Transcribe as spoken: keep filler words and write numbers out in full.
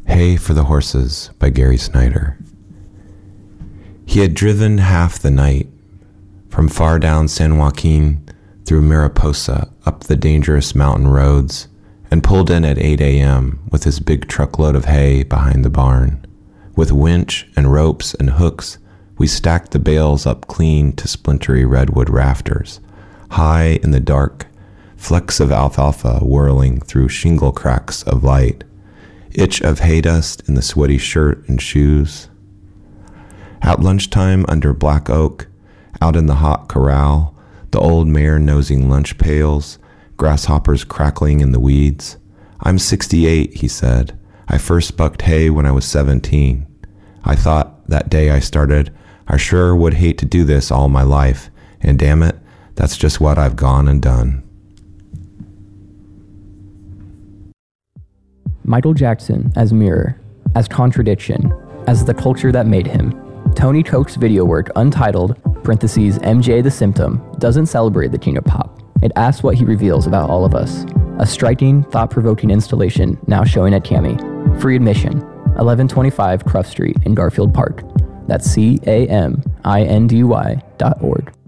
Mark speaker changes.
Speaker 1: Hay for the Horses by Gary Snyder. He had driven half the night, from far down San Joaquin through Mariposa up the dangerous mountain roads, and pulled in at eight a.m. with his big truckload of hay behind the barn. With winch and ropes and hooks, we stacked the bales up clean to splintery redwood rafters, high in the dark, flecks of alfalfa whirling through shingle cracks of light, itch of hay dust in the sweaty shirt and shoes. At lunchtime under black oak, out in the hot corral, the old mare nosing lunch pails, grasshoppers crackling in the weeds. "I'm sixty-eight, he said. "I first bucked hay when I was seventeen. I thought, that day I started, I sure would hate to do this all my life, and damn it, that's just what I've gone and done."
Speaker 2: Michael Jackson as mirror, as contradiction, as the culture that made him. Tony Koch's video work, Untitled, parentheses, M J the Symptom, doesn't celebrate the king of pop. It asks what he reveals about all of us. A striking, thought-provoking installation now showing at Cami. Free admission, eleven twenty-five Cruft Street in Garfield Park. That's C A M I N D Y dot org.